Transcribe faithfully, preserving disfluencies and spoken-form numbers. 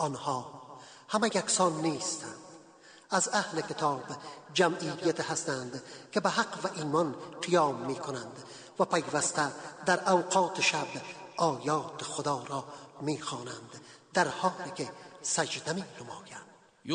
آنها همه یکسان نیستند. از اهل کتاب جمعیت هستند که به حق و ایمان قیام می کنند و پیوسته در اوقات شب آیات خدا را می خوانند در حالی که سجده می نمایند.